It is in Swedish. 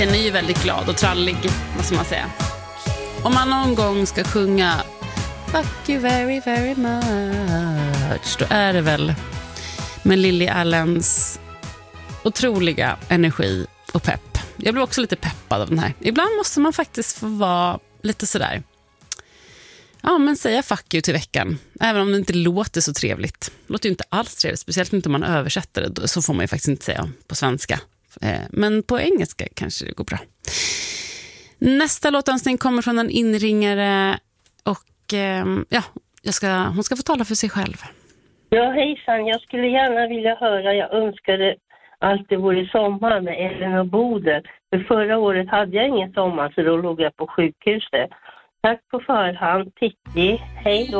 Den är ju väldigt glad och trallig, måste man säga. Om man någon gång ska sjunga Fuck you very, very much, då är det väl med Lily Allens otroliga energi och pepp. Jag blir också lite peppad av den här. Ibland måste man faktiskt få vara lite sådär. Ja, men säga fuck you till veckan. Även om det inte låter så trevligt. Det låter ju inte alls trevligt. Speciellt inte om man översätter det. Så får man ju faktiskt inte säga på svenska. Men på engelska kanske det går bra. Nästa låtönskning kommer från en inringare. Och ja, hon ska få tala för sig själv. Ja, hejsan. Jag skulle gärna vilja höra. Jag önskade allt det vore sommar med Ellen och Bodil. För förra året hade jag ingen sommar, så då låg jag på sjukhuset. Tack på förhand, Titti. Hej då.